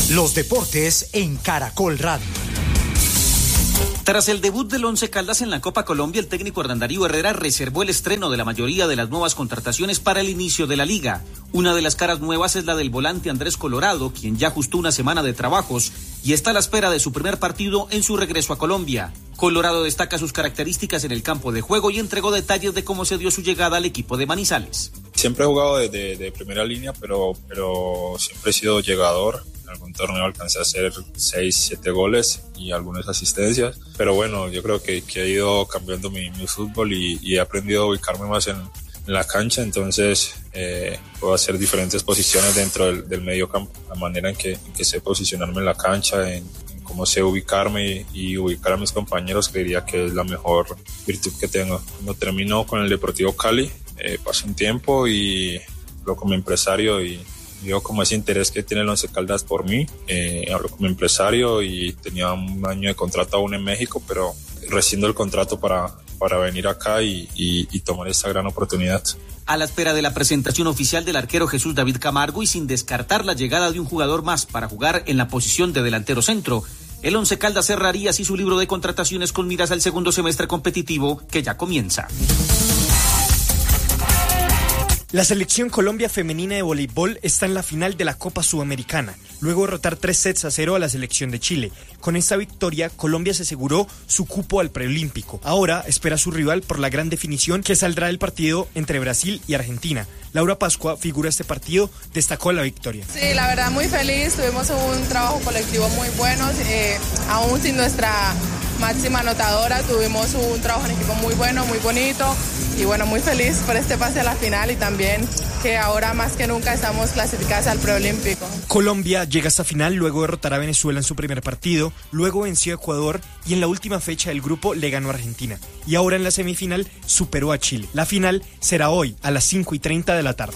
Los deportes en Caracol Radio. Tras el debut del Once Caldas en la Copa Colombia, el técnico Hernán Darío Herrera reservó el estreno de la mayoría de las nuevas contrataciones para el inicio de la liga. Una de las caras nuevas es la del volante Andrés Colorado, quien ya ajustó una semana de trabajos y está a la espera de su primer partido en su regreso a Colombia. Colorado destaca sus características en el campo de juego y entregó detalles de cómo se dio su llegada al equipo de Manizales. Siempre he jugado de primera línea, pero siempre he sido llegador. En algún torneo alcancé a hacer 6-7 goles y algunas asistencias. Pero bueno, yo creo que he ido cambiando mi fútbol y he aprendido a ubicarme más en la cancha. Entonces puedo hacer diferentes posiciones dentro del medio campo. La manera en que sé posicionarme en la cancha, en cómo sé ubicarme y ubicar a mis compañeros, creería que es la mejor virtud que tengo. Cuando termino con el Deportivo Cali, paso un tiempo y hablo con mi empresario y veo como ese interés que tiene el Once Caldas por mí. Hablo con mi empresario y tenía un año de contrato aún en México, pero rescindo el contrato para venir acá y tomar esta gran oportunidad. A la espera de la presentación oficial del arquero Jesús David Camargo y sin descartar la llegada de un jugador más para jugar en la posición de delantero centro, el Once Caldas cerraría así su libro de contrataciones con miras al segundo semestre competitivo que ya comienza. La selección Colombia femenina de voleibol está en la final de la Copa Sudamericana, luego de derrotar 3-0 a la selección de Chile. Con esta victoria, Colombia se aseguró su cupo al preolímpico. Ahora espera a su rival por la gran definición que saldrá del partido entre Brasil y Argentina. Laura Pascua, figura de este partido, destacó la victoria. Sí, la verdad muy feliz, tuvimos un trabajo colectivo muy bueno, aún sin nuestra máxima anotadora, tuvimos un trabajo en equipo muy bueno, muy bonito y bueno, muy feliz por este pase a la final y también que ahora más que nunca estamos clasificadas al preolímpico. Colombia llega a esta final luego de derrotar a Venezuela en su primer partido, luego venció a Ecuador y en la última fecha del grupo le ganó a Argentina. Y ahora en la semifinal superó a Chile. La final será hoy a las 5:30 de la tarde.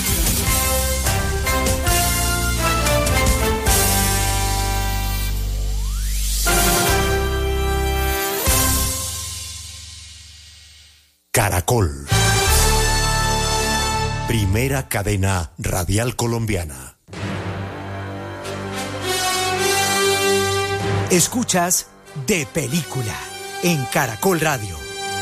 Caracol. Primera cadena radial colombiana. Escuchas De Película en Caracol Radio.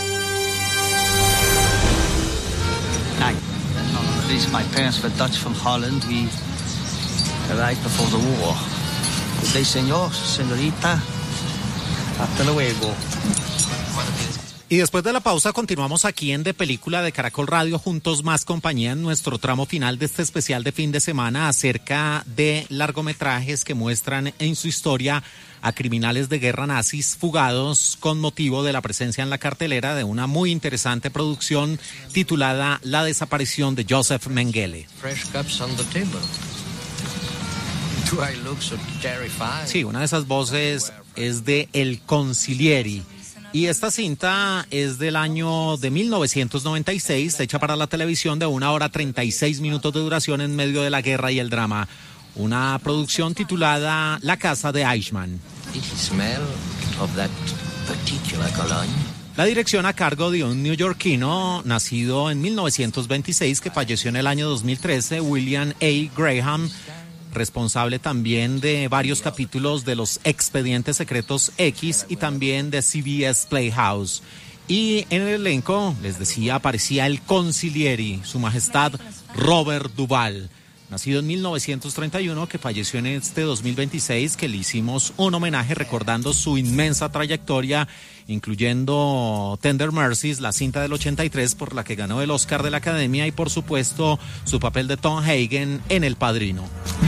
My parents were Dutch from Holland. We arrived before the war. Say, señor, señorita, hasta luego. Y después de la pausa continuamos aquí en De Película de Caracol Radio, juntos más compañía en nuestro tramo final de este especial de fin de semana acerca de largometrajes que muestran en su historia a criminales de guerra nazis fugados con motivo de la presencia en la cartelera de una muy interesante producción titulada La desaparición de Joseph Mengele. Sí, una de esas voces es de El Consiglieri. Y esta cinta es del año de 1996, hecha para la televisión de 1 hora 36 minutos de duración en medio de la guerra y el drama. Una producción titulada La casa de Eichmann. La dirección a cargo de un neoyorquino nacido en 1926 que falleció en el año 2013, William A. Graham, responsable también de varios capítulos de los Expedientes Secretos X y también de CBS Playhouse. Y en el elenco, les decía, aparecía el Consiglieri, su majestad Robert Duvall, nacido en 1931, que falleció en este 2026, que le hicimos un homenaje recordando su inmensa trayectoria, incluyendo Tender Mercies, la cinta del 83 por la que ganó el Oscar de la Academia, y por supuesto su papel de Tom Hagen en El Padrino.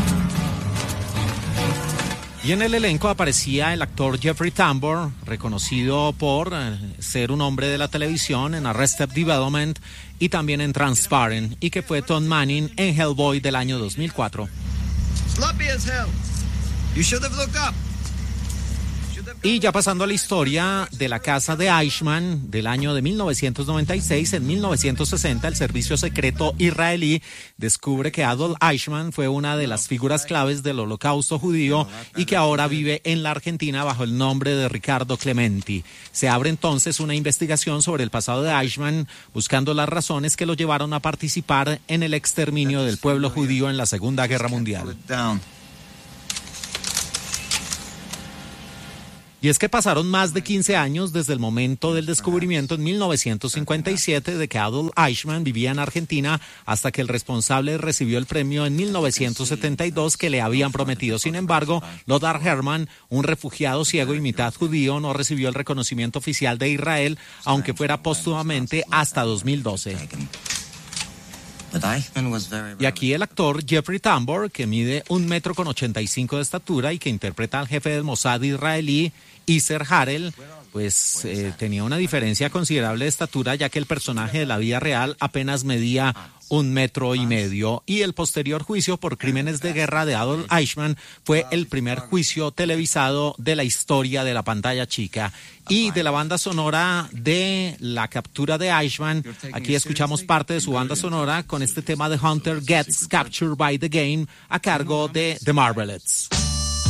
Y en el elenco aparecía el actor Jeffrey Tambor, reconocido por ser un hombre de la televisión en Arrested Development y también en Transparent, y que fue Tom Manning en Hellboy del año 2004. Sloppy as hell. You should have looked up. Y ya pasando a la historia de la casa de Eichmann del año de 1996, en 1960 el servicio secreto israelí descubre que Adolf Eichmann fue una de las figuras claves del holocausto judío y que ahora vive en la Argentina bajo el nombre de Ricardo Clementi. Se abre entonces una investigación sobre el pasado de Eichmann, buscando las razones que lo llevaron a participar en el exterminio del pueblo judío en la Segunda Guerra Mundial. Y es que pasaron más de 15 años desde el momento del descubrimiento en 1957 de que Adolf Eichmann vivía en Argentina hasta que el responsable recibió el premio en 1972 que le habían prometido. Sin embargo, Lothar Hermann, un refugiado ciego y mitad judío, no recibió el reconocimiento oficial de Israel, aunque fuera póstumamente hasta 2012. Y aquí el actor Jeffrey Tambor, que mide 1,85 m de estatura y que interpreta al jefe del Mossad israelí, Isser Harel, pues tenía una diferencia considerable de estatura, ya que el personaje de la vida real apenas medía 1,5 m. Y el posterior juicio por crímenes de guerra de Adolf Eichmann fue el primer juicio televisado de la historia de la pantalla chica. Y de la banda sonora de la captura de Eichmann, aquí escuchamos parte de su banda sonora con este tema de Hunter Gets Captured by the Game a cargo de The Marvelettes.